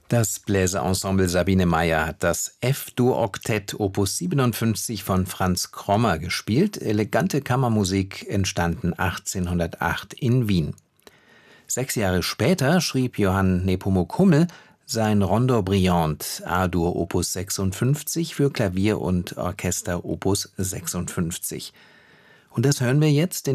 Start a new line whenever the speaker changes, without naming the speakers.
Das Bläserensemble Sabine Meyer hat das F-Dur-Oktett Opus 57 von Franz Krommer gespielt. Elegante Kammermusik, entstanden 1808 in Wien. 6 Jahre später schrieb Johann Nepomuk Hummel sein Rondo Brillant A-Dur Opus 56 für Klavier und Orchester Opus 56. Und das hören wir jetzt in